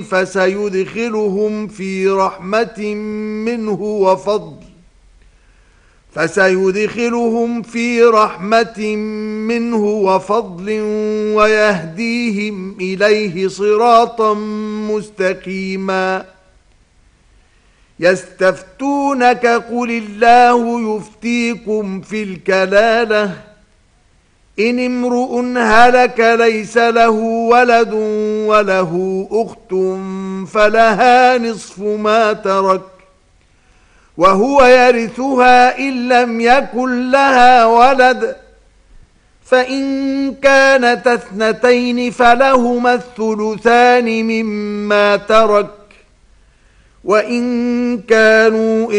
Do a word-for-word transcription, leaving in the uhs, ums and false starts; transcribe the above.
فسيدخلهم في رحمة منه وفضل فسيدخلهم في رحمة منه وفضل ويهديهم إليه صراطا مستقيما. يستفتونك قل الله يفتيكم في الكلالة إن امرؤ هلك ليس له ولد وله أخت فلها نصف ما ترك وهو يرثها إن لم يكن لها ولد فإن كانت اثنتين فلهما الثلثان مما ترك وإن كانوا